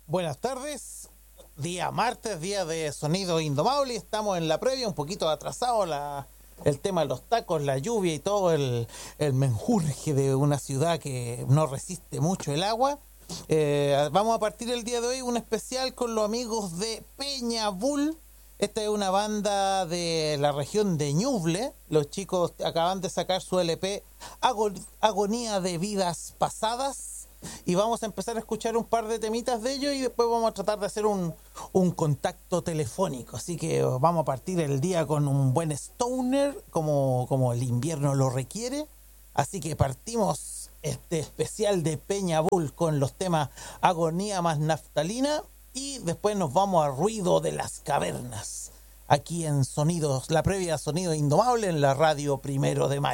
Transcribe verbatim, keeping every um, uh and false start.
Buenas tardes, día martes, día de Sonido Indomable. Estamos en la previa, un poquito atrasado la, el tema de los tacos, la lluvia y todo el, el menjurje de una ciudad que no resiste mucho el agua. Eh, vamos a partir el día de hoy un especial con los amigos de Peñabul. Esta es una banda de la región de Ñuble. Los chicos acaban de sacar su L P Agonía de Vidas Pasadas. Y vamos a empezar a escuchar un par de temitas de ellos y después vamos a tratar de hacer un, un contacto telefónico. Así que vamos a partir el día con un buen stoner, como, como el invierno lo requiere. Así que partimos este especial de Peñabul con los temas Agonía más Naftalina y después nos vamos a Ruido de las Cavernas. Aquí en Sonidos, la previa Sonido Indomable en la radio Primero de Mayo.